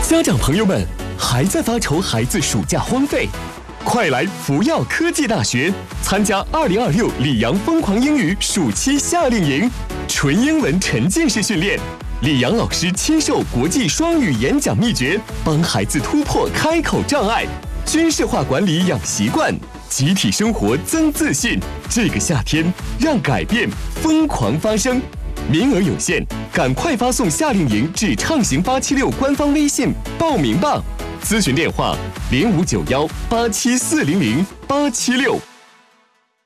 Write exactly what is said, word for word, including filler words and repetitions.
家长朋友们，还在发愁孩子暑假荒废？快来福耀科技大学参加二零二六里昂疯狂英语暑期夏令营，纯英文沉浸式训练，李阳老师亲授国际双语演讲秘诀，帮孩子突破开口障碍，军事化管理养习惯，集体生活增自信。这个夏天，让改变疯狂发生。名额有限，赶快发送夏令营至畅行八七六官方微信报名吧。咨询电话：零五九幺八七四零零八七六。